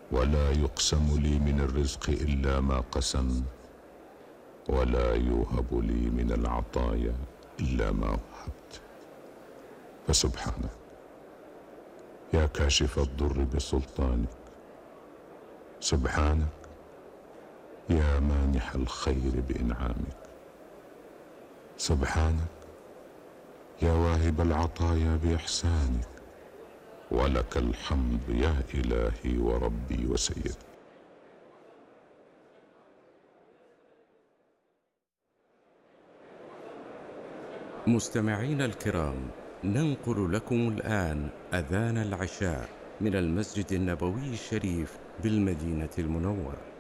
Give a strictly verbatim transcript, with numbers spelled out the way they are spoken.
ولا يقسم لي من الرزق إلا ما قسم، ولا يوهب لي من العطايا إلا ما وهبت. فسبحانك يا كاشف الضر بسلطانك، سبحانك يا مانح الخير بإنعامك، سبحانك يا واهب العطايا بإحسانك، ولك الحمد يا إلهي وربي وسيدي. مستمعينا الكرام، ننقل لكم الآن أذان العشاء من المسجد النبوي الشريف بالمدينة المنورة.